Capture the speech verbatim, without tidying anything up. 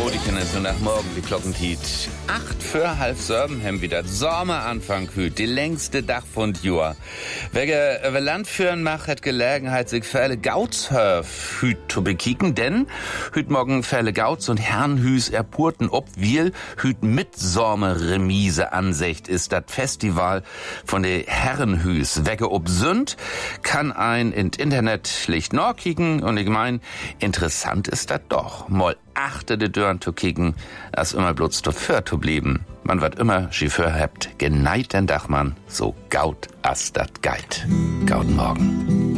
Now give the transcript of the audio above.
Modiken ist und nach morgen die Glockentiet. Acht für halb sieben haben wieder Sommeranfang hüt, die längste Dach von Jahr. Wer über Land führen macht, hat Gelegenheit, sich für alle Gautshöf hüt zu bekicken, denn hüt morgen für alle Gauts und Herrenhüs erpurten ob wir hüt mit Sommerremise Ansicht ist das Festival von der Herrenhüs. Wege ob Sünd kann ein ins Internet schlicht nachkicken und ich mein, interessant ist das doch. Mal achte de Dörren zu kicken, als immer bloß zu für zu blieben. Man wird immer Schiffer habt, geneit den Dachmann, so gaut as dat geit. Gaut morgen.